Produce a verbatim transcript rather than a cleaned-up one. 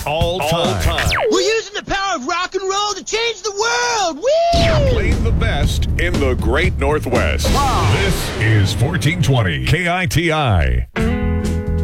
all time. All time. We're using the power of rock and roll to change the world. Woo! Playing the best in the Great Northwest. Wow. This is fourteen twenty K I T I.